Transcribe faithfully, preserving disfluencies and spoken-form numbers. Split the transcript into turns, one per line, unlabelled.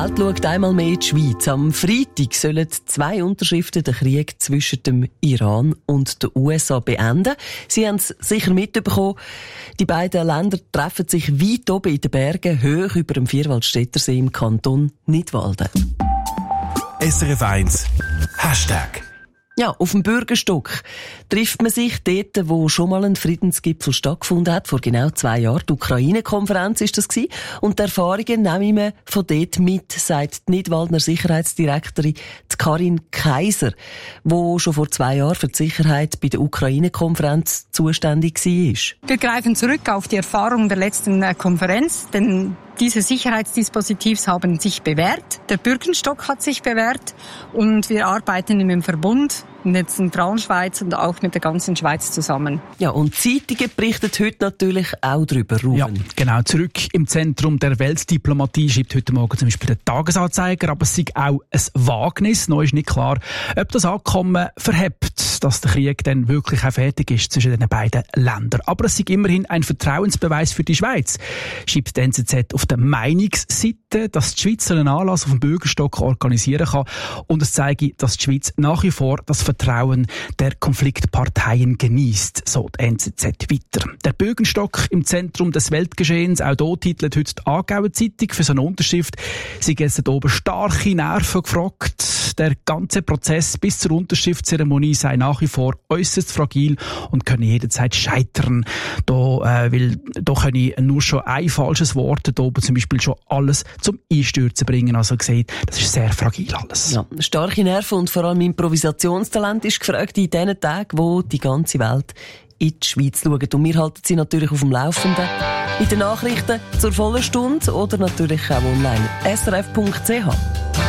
Die Welt schaut einmal mehr in die Schweiz. Am Freitag sollen zwei Unterschriften den Krieg zwischen dem Iran und den U S A beenden. Sie haben es sicher mitbekommen. Die beiden Länder treffen sich weit oben in den Bergen, hoch über dem Vierwaldstättersee im Kanton Nidwalden.
S R F eins Hashtag.
Ja, auf dem Bürgerstock trifft man sich dort, wo schon mal ein Friedensgipfel stattgefunden hat, vor genau zwei Jahren. Die Ukraine-Konferenz ist das gewesen. Und die Erfahrungen nehmen wir von dort mit, sagt die Nidwaldner Sicherheitsdirektorin Karin Kaiser, die schon vor zwei Jahren für die Sicherheit bei der Ukraine-Konferenz zuständig war.
Wir greifen zurück auf die Erfahrung der letzten Konferenz, denn diese Sicherheitsdispositivs haben sich bewährt. Der Bürgerstock hat sich bewährt und wir arbeiten im Verbund in der zentralen Schweiz und auch mit der ganzen Schweiz zusammen.
Ja, und Zeitungen berichten heute natürlich auch darüber, Ruben.
Ja, genau. Zurück im Zentrum der Weltdiplomatie schreibt heute Morgen zum Beispiel der Tagesanzeiger, aber es sei auch ein Wagnis. Noch ist nicht klar, ob das Abkommen verhebt, dass der Krieg dann wirklich auch fertig ist zwischen den beiden Ländern. Aber es sei immerhin ein Vertrauensbeweis für die Schweiz, schreibt die N Z Z auf der Meinungsseite, dass die Schweiz einen Anlass auf dem Bürgerstock organisieren kann und es zeige, dass die Schweiz nach wie vor das Vertrauen der Konfliktparteien genießt, so die N Z Z weiter. Der Bürgerstock im Zentrum des Weltgeschehens, auch hier titelt heute die Aargauer Zeitung für so eine Unterschrift. Sie gehen dort oben starke Nerven gefragt. Der ganze Prozess bis zur Unterschriftszeremonie sei nach wie vor äußerst fragil und könne jederzeit scheitern. Da, äh, weil, da könne nur schon ein falsches Wort da oben zum Beispiel schon alles zum Einstürzen bringen. Also gesehen, das ist sehr fragil alles.
Ja, starke Nerven und vor allem Improvisationstalent ist gefragt in diesen Tagen, wo die ganze Welt in die Schweiz schaut. Und wir halten sie natürlich auf dem Laufenden. In den Nachrichten zur vollen Stunde oder natürlich auch online. S R F Punkt C H.